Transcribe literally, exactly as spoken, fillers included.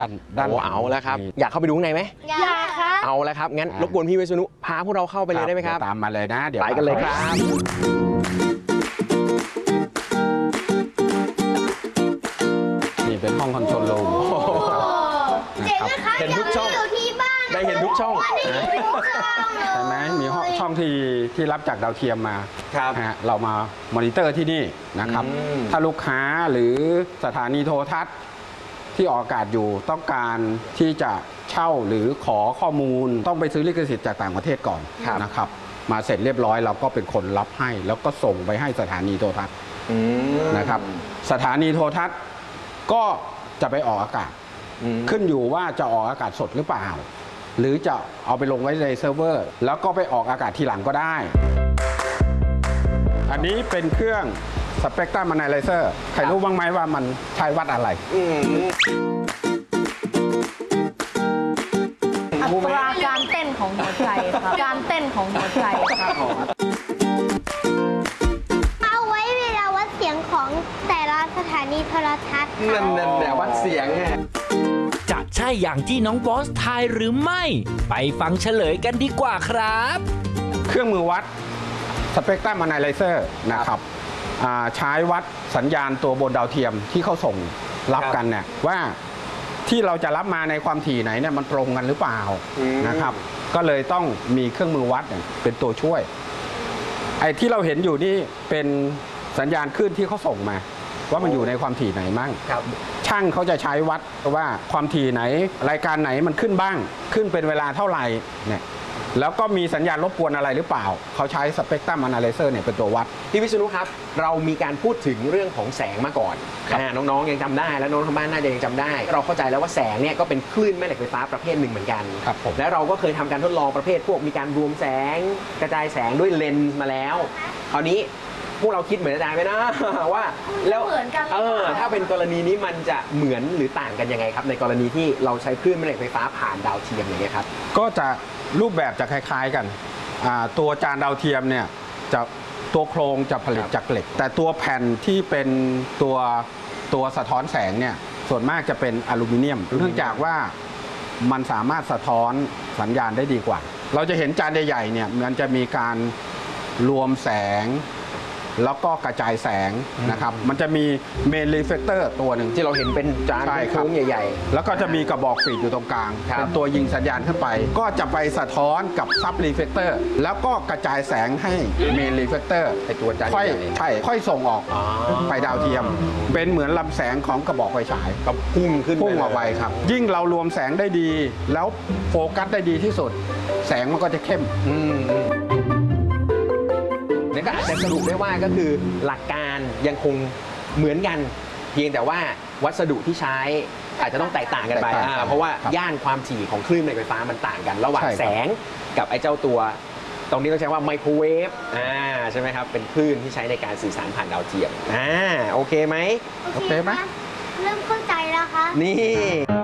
ด้านเอาแล้วครับอยากเข้าไปดูข้างในไหมอยากครับเอาแล้วครับงั้นรบกวนพี่วิษณุพาพวกเราเข้าไปเลยได้ไหมครับตามมาเลยนะเดี๋ยวไปกันเลยครับนี่เป็นห้องคอนโทรลรูมเจ๋งนะคะเห็นทุกช่องได้เห็นทุกช่องใช่ไหมมีห้องช่องที่ที่รับจากดาวเทียมมาครับเรามามอนิเตอร์ที่นี่นะครับถ้าลูกค้าหรือสถานีโทรทัศน์ที่ออกอากาศอยู่ต้องการที่จะเช่าหรือขอข้อมูลต้องไปซื้อลิขสิทธิ์จากต่างประเทศก่อนนะครับมาเสร็จเรียบร้อยเราก็เป็นคนรับให้แล้วก็ส่งไปให้สถานีโทรทัศน์นะครับสถานีโทรทัศน์ก็จะไปออกอากาศขึ้นอยู่ว่าจะออกอากาศสดหรือเปล่าหรือจะเอาไปลงไว้ในเซิร์ฟเวอร์แล้วก็ไปออกอากาศทีหลังก็ได้อันนี้เป็นเครื่องสเปกตรัมแอนาไลเซอร์ใครรู้บ้างไหมว่ามันใช้วัดอะไรอัตราการเต้นของหัวใจครับการเต้นของหัวใจครับเอาไว้เวลาวัดเสียงของแต่ละสถานีโทรทัศน์นั่นนั่นแหละวัดเสียงจะใช่อย่างที่น้องบอสทายหรือไม่ไปฟังเฉลยกันดีกว่าครับเครื่องมือวัดสเปกตรัมแอนาไลเซอร์นะครับใช้วัดสัญญาณตัวบนดาวเทียมที่เขาส่งรับกันเนี่ยว่าที่เราจะรับมาในความถี่ไหนเนี่ยมันตรงกันหรือเปล่านะครับก็เลยต้องมีเครื่องมือวัดเป็นตัวช่วยไอ้ที่เราเห็นอยู่นี่เป็นสัญญาณคลื่นที่เขาส่งมาว่ามันอยู่ในความถี่ไหนมั่งช่างเขาจะใช้วัดว่าความถี่ไหนรายการไหนมันขึ้นบ้างขึ้นเป็นเวลาเท่าไหร่เนี่ยแล้วก็มีสัญญาณรบกวนอะไรหรือเปล่าเขาใช้สเปกตรัมแอนาไลเซอร์เนี่ยเป็นตัววัดพี่วิษณุครับเรามีการพูดถึงเรื่องของแสงมาก่อนน้องๆยังจำได้และน้องทางบ้านน่าจะยังจำได้เราเข้าใจแล้วว่าแสงเนี่ยก็เป็นคลื่นแม่เหล็กไฟฟ้าประเภทหนึ่งเหมือนกันและเราก็เคยทำการทดลองประเภทพวกมีการรวมแสงกระจายแสงด้วยเลนส์มาแล้วคราวนี้พวกเราคิดเหมือนอาจารย์ไหมนะว่าแล้วเออถ้าเป็นกรณีนี้มันจะเหมือนหรือต่างกันยังไงครับในกรณีที่เราใช้คลื่นแม่เหล็กไฟฟ้าผ่านดาวเทียมอย่างเงี้ยครับก็จะรูปแบบจะคล้ายๆกันตัวจานดาวเทียมเนี่ยจะตัวโครงจะผลิตจากเหล็กแต่ตัวแผ่นที่เป็นตัวตัวสะท้อนแสงเนี่ยส่วนมากจะเป็นอลูมิเนียมเนื่องจากว่ามันสามารถสะท้อนสัญญาณได้ดีกว่าเราจะเห็นจานใหญ่ๆเนี่ยมันจะมีการรวมแสงแล้วก็กระจายแสงนะครับมันจะมีเมนรีเฟกเตอร์ตัวหนึ่งที่เราเห็นเป็นจานโค้งใหญ่ๆแล้วก็จะมีกระบอกฟีดอยู่ตรงกลางเป็นตัวยิงสัญญาณขึ้นไปก็จะไปสะท้อนกับซับรีเฟกเตอร์แล้วก็กระจายแสงให้เมนรีเฟกเตอร์ไอตัวจานค่อยใช่ค่อยส่งออกไปดาวเทียมเป็นเหมือนลำแสงของกระบอกไฟฉายกับพุ่งขึ้นพุ่งออกไปครับยิ่งเรารวมแสงได้ดีแล้วโฟกัสได้ดีที่สุดแสงมันก็จะเข้มนี่ก็อาจจะสรุปได้ว่าก็คือหลักการยังคงเหมือนกันเพียงแต่ว่าวัสดุที่ใช้อาจจะต้องแตกต่างกันไปเพราะว่าย่านความถี่ของคลื่นไฟฟ้ามันต่างกันระหว่างแสงกับไอ้เจ้าตัวตรงนี้ต้องใช้ว่าไมโครเวฟอ่าใช่ไหมครับเป็นคลื่นที่ใช้ในการสื่อสารผ่านดาวเทียมอ่าโอเคไหมโอเคไหมเริ่มเข้าใจแล้วค่ะนี่